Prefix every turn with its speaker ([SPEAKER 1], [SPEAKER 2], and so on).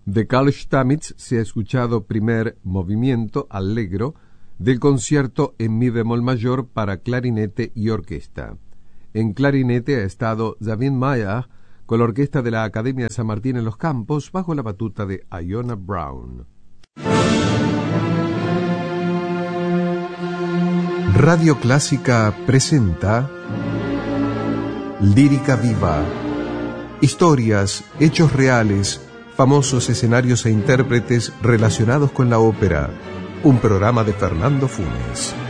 [SPEAKER 1] De Carl Stamitz se ha escuchado primer movimiento allegro del concierto en mi bemol mayor para clarinete y orquesta. En clarinete ha estado David Mayer con la orquesta de la Academia de San Martín en los Campos bajo la batuta de Iona Brown. Radio Clásica presenta Lírica Viva. Historias, hechos reales, famosos escenarios e intérpretes relacionados con la ópera. Un programa de Fernando Funes.